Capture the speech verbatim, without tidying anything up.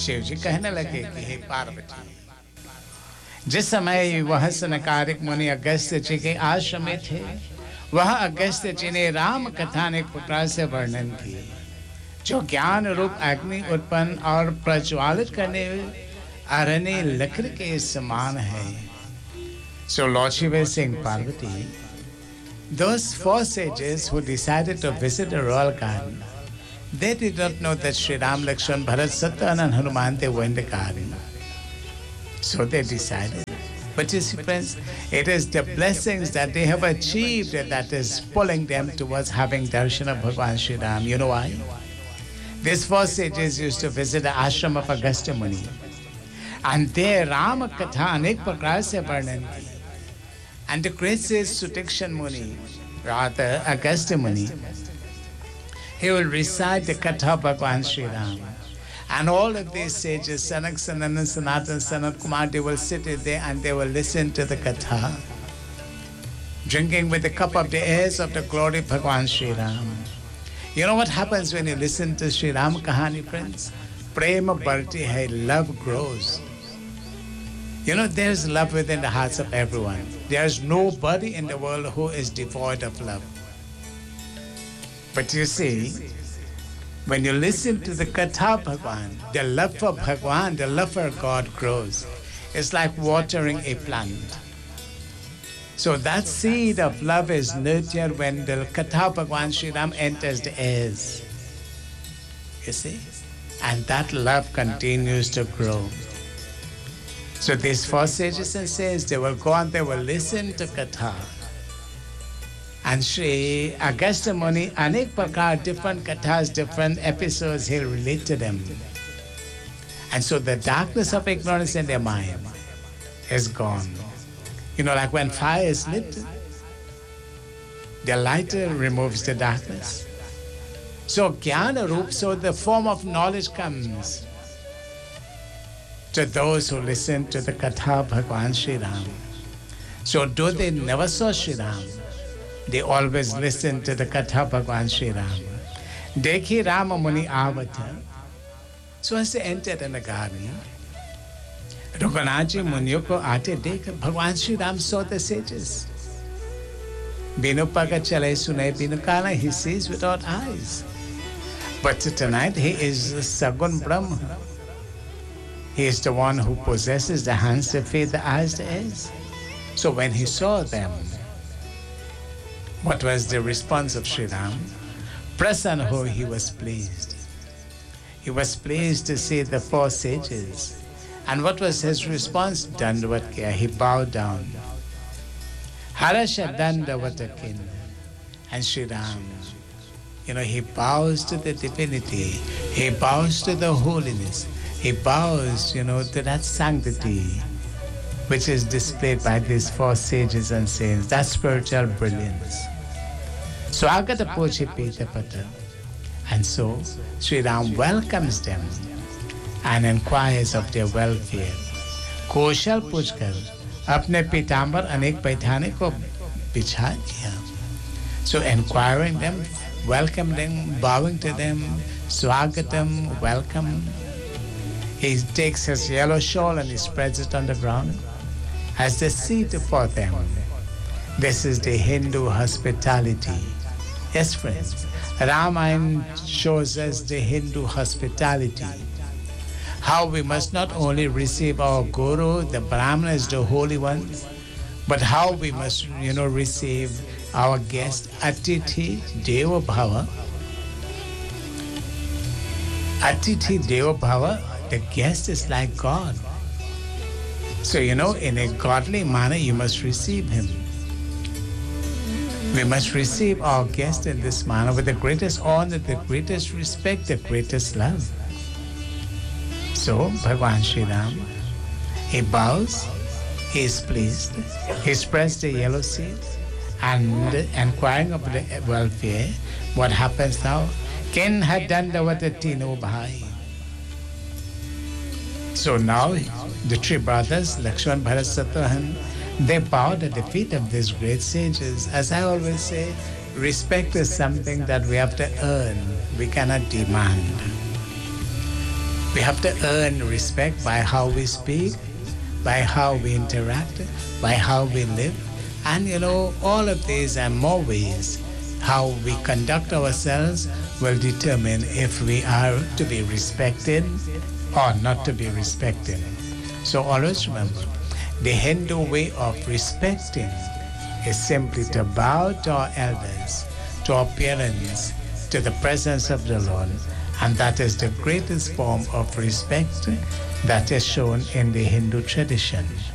शिव जी कहने लगे कि हे पार्वती, जिस समय वह सनकादिक मुनि अगस्त्य जी के आश्रम में थे, वह अगस्त्य जी ने राम कथा ने प्रकार से वर्णन की, जो ज्ञान रूप अग्नि उत्पन्न और प्रज्वालित करने अरण्य लकड़ी के समान है. So Lord Shiva is saying, Parvati, those four sages who decided to visit the royal garden, they did not know that Sri Ram, Lakshman, Bharat, Satyavahana and Hanuman, they were in the garden. So they decided. But you see, friends, it is the blessings that they have achieved that is pulling them towards having darshan of Bhagavan Sri Ram. You know why? These four sages used to visit the ashram of Agastya Muni. And there Rama Katha anek prakar se varnan ki. And the great sage Sutikshan Muni, rather Agastya Muni, he will recite the Katha of Bhagavan Sri Ram. And all of these sages, Sanak, Sanatan, Sanatan, Sanat Kumar, they will sit there and they will listen to the Katha, drinking with the cup of the airs of the glory of Bhagavan Sri Ram. You know what happens when you listen to Sri Ram Kahani, friends? Prema Bharti hai, love grows. You know, there's love within the hearts of everyone. There's nobody in the world who is devoid of love. But you see, when you listen to the Katha Bhagwan, the love for Bhagwan, the love for God grows. It's like watering a plant. So that seed of love is nurtured when the Katha Bhagwan Sri Ram enters the airs. You see? And that love continues to grow. So these four sages and sages, they will go and they will listen to Katha. And Sri Agastya Muni, anek prakar, different kathas, different episodes, he'll relate to them. And so the darkness of ignorance in their mind is gone. You know, like when fire is lit, the light removes the darkness. So Jnana Roop, so the form of knowledge comes to those who listen to the Katha of Bhagavan Sri Ram. So though they never saw Sri Ram, they always listen to the Katha of Bhagavan Sri Ram. Dekhi Rama Muni Avata. So as they entered in the garden, Raghunathji Muniyo ko aate dekh, Bhagavan Sri Ram saw the sages. Binu paga chale sunay binu kala, he sees without eyes. But tonight he is Sagun Brahma. He is the one who possesses the hands, the feet, the eyes, the ears. So when he saw them, what was the response of Sri Ram? Prasanho, he was pleased. He was pleased to see the four sages. And what was his response? Dandavat kiya, he bowed down. Harasha Dandavatakin. And Sri Ram, you know, he bows to the divinity. He bows to the holiness. He bows, you know, to that sanctity which is displayed by these four sages and saints, that spiritual brilliance. Swagata Pochi Peta Pata. And so Sri Ram welcomes them and inquires of their welfare. Koshal Puchkar, apne pitambar anek paithane ko bichha diya. So inquiring them, welcoming them, bowing to them, swagatam, welcome. He takes his yellow shawl and he spreads it on the ground as the seat for them. This is the Hindu hospitality. Yes, friends, Ramayana shows us the Hindu hospitality. How we must not only receive our Guru, the Brahmanas, the holy ones, but how we must, you know, receive our guest, Atithi Deva Bhava. Atithi Deva Bhava, the guest is like God. So, you know, in a godly manner, you must receive him. We must receive our guest in this manner with the greatest honor, the greatest respect, the greatest love. So, Bhagavan Sri Ram, he bows, he is pleased, he spreads the yellow seed, and inquiring of the welfare, what happens now? Ken had done the watatino bhai. So now, the three brothers, Lakshman, Bharat, Satyavahana, they bowed at the feet of these great sages. As I always say, respect is something that we have to earn. We cannot demand. We have to earn respect by how we speak, by how we interact, by how we live. And you know, all of these and more ways, how we conduct ourselves will determine if we are to be respected or not to be respected. So always remember, the Hindu way of respecting is simply to bow to our elders, to our parents, to the presence of the Lord. And that is the greatest form of respect that is shown in the Hindu tradition.